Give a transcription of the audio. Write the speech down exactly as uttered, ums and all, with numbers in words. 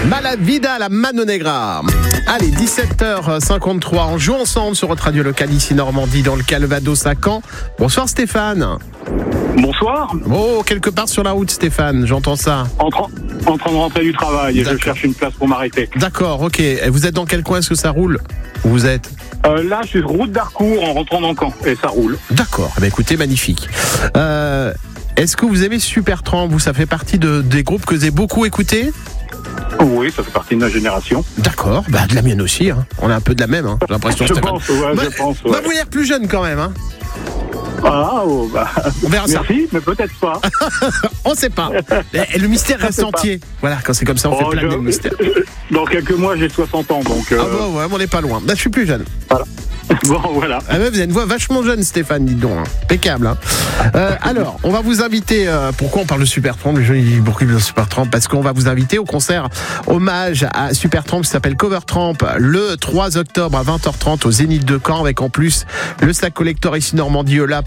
Malavida, la Mano Negra. Allez, dix-sept heures cinquante-trois, on joue ensemble sur votre radio locale ici Normandie dans le Calvados à Caen. Bonsoir Stéphane. Bonsoir. Oh, quelque part sur la route Stéphane, j'entends ça. En, tra- en train de rentrer du travail et D'accord. je cherche une place pour m'arrêter. D'accord, ok. Et vous êtes dans quel coin, est-ce que ça roule? Où vous êtes? Euh, là, je suis sur route d'Harcourt en rentrant dans Caen et ça roule. D'accord, eh bien, écoutez, magnifique. Euh, est-ce que vous aimez Supertramp? Vous, ça fait partie de, des groupes que vous avez beaucoup écoutés? Oui, ça fait partie de ma génération. D'accord, bah de la mienne aussi, hein. On est un peu de la même, hein. J'ai l'impression. Je Stéphane. pense, ouais, Bah, je pense. bah, Ouais. vous avez l'air plus jeune quand même, hein. Ah, oh, bah, On verra ça. merci, mais peut-être pas. On sait pas. Et le mystère reste entier. Voilà, quand c'est comme ça, on Oh, fait planer je- le mystère. Dans quelques mois, j'ai soixante ans, donc... euh, Ah bah ouais, on n'est pas loin. Bah, je suis plus jeune. Bon, voilà. Ah ouais, vous avez une voix vachement jeune, Stéphane, dites donc. Hein. Impeccable. Hein. Euh, alors, on va vous inviter. Euh, pourquoi on parle de Supertramp? Les gens ils disent pourquoi de Supertramp? Parce qu'on va vous inviter au concert hommage à Supertramp qui s'appelle Covertramp le trois octobre à vingt heures trente au Zénith de Caen, avec en plus le sac collector ici Normandie Eula.